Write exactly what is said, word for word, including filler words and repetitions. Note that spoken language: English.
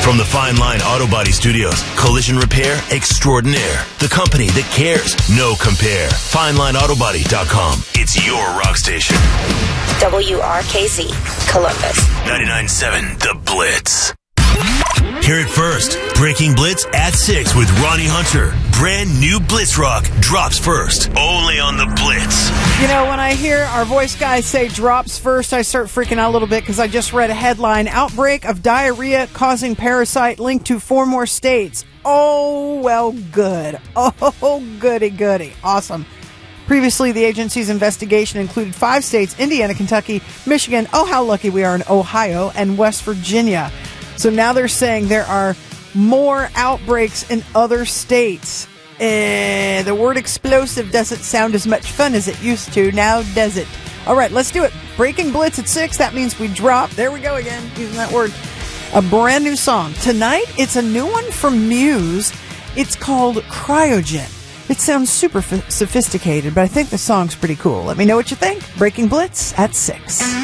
From the Fine Line Auto Body Studios, collision repair extraordinaire. The company that cares. No compare. fine line auto body dot com. It's your rock station. W R K Z, Columbus. ninety-nine point seven The Blitz. Hear it first. Breaking Blitz at six with Ronnie Hunter. Brand new Blitz Rock drops first. Only on the Blitz. You know, when I hear our voice guy say drops first, I start freaking out a little bit because I just read a headline. Outbreak of diarrhea causing parasite linked to four more states. Oh, well, good. Oh, goody, goody. Awesome. Previously, the agency's investigation included five states: Indiana, Kentucky, Michigan, oh, how lucky we are in Ohio, and West Virginia. So now they're saying there are more outbreaks in other states. Eh, the word explosive doesn't sound as much fun as it used to. Now, does it? All right, let's do it. Breaking Blitz at six. That means we drop. There we go again, using that word. A brand new song. Tonight, it's a new one from Muse. It's called Cryogen. It sounds super f- sophisticated, but I think the song's pretty cool. Let me know what you think. Breaking Blitz at six.